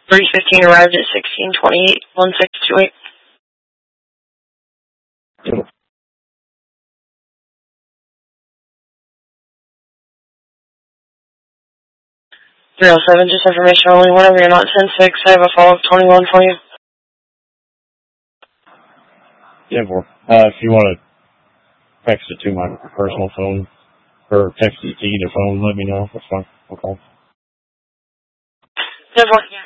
315 arrived at 1628, 1628. 307, just information only. Whenever you're not 10-6, I have a follow-up 21 for you. Yeah, boy. If you want to text it to my personal phone, or text it to either phone, let me know. That's fine. Okay. Yeah, boy.